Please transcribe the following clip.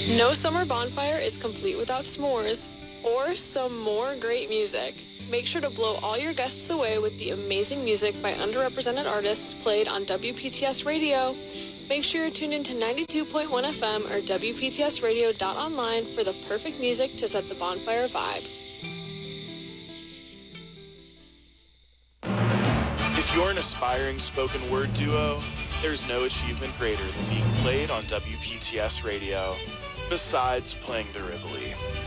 No summer bonfire is complete without s'mores or some more great music. Make sure to blow all your guests away with the amazing music by underrepresented artists played on WPTS Radio. Make sure you're tuned into 92.1 FM or WPTSradio.online for the perfect music to set the bonfire vibe. If you're an aspiring spoken word duo, there's no achievement greater than being played on WPTS Radio, besides playing the Rivoli.